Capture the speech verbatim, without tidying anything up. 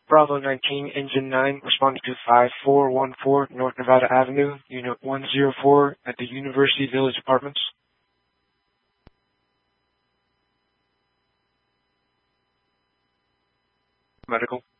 Bravo nineteen, Engine nine, responding to five four one four North Nevada Avenue, Unit one oh four at the University Village Apartments. Medical.